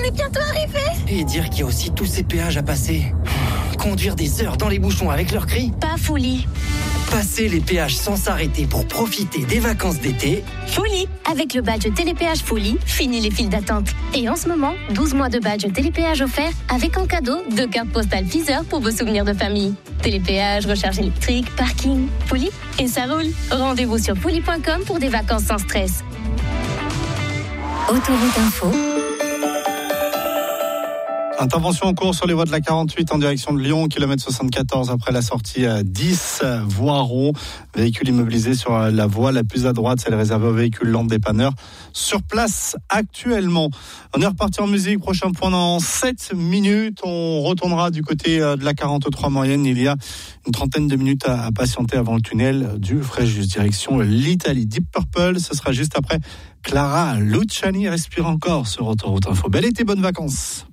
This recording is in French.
On est bientôt arrivés. Et dire qu'il y a aussi tous ces péages à passer. Conduire des heures dans les bouchons avec leurs cris. Pas folie. Passer les péages sans s'arrêter pour profiter des vacances d'été. Folie. Avec le badge Télépéage Folie, fini les files d'attente. Et en ce moment, 12 mois de badge Télépéage offert avec en cadeau 2 cartes postales Deezer pour vos souvenirs de famille. Télépéage, recharge électrique, parking, Folie. Et ça roule. Rendez-vous sur folie.com pour des vacances sans stress. Autoroute Info. Intervention en cours sur les voies de la 48 en direction de Lyon, kilomètre 74 après la sortie 10, Voiron. Véhicule immobilisé sur la voie la plus à droite, celle réservée aux véhicules lents dépanneurs. Sur place actuellement. On est reparti en musique, prochain point dans 7 minutes. On retournera du côté de la 43 moyenne. Il y a une trentaine de minutes à patienter avant le tunnel du Fréjus, direction l'Italie. Deep Purple, ce sera juste après Clara Luciani. Respire encore sur Autoroute Info. Belle été, bonnes vacances.